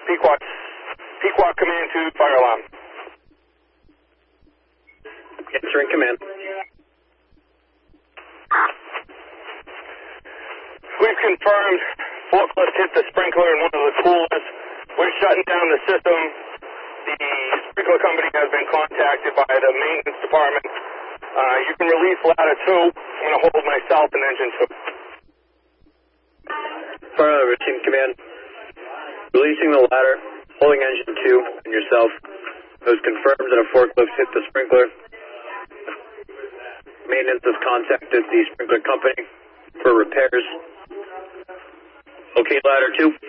Pequot Command 2, fire alarm. Answering command. We've confirmed forklift hit the sprinkler in one of the coolers. We're shutting down the system. The sprinkler company has been contacted by the maintenance department. You can release ladder 2. I'm going to hold myself and engine 2. Fire alarm, team command. Releasing the ladder, holding engine 2 and yourself. It was confirmed that a forklift hit the sprinkler. Maintenance has contacted the sprinkler company for repairs. Okay, ladder 2.